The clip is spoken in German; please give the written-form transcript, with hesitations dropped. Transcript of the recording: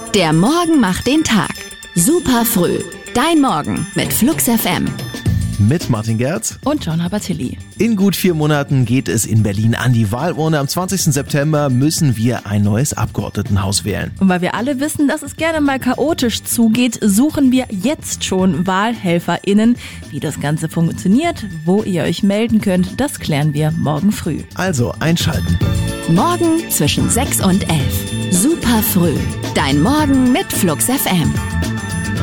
Der Morgen macht den Tag. Super früh. Dein Morgen mit Flux FM. Mit Martin Gerz und John Habertilly. In gut 4 Monaten geht es in Berlin an die Wahlurne. Am 20. September müssen wir ein neues Abgeordnetenhaus wählen. Und weil wir alle wissen, dass es gerne mal chaotisch zugeht, suchen wir jetzt schon WahlhelferInnen. Wie das Ganze funktioniert, wo ihr euch melden könnt, das klären wir morgen früh. Also einschalten. Morgen zwischen 6 und 11. Super früh. Dein Morgen mit Flux FM.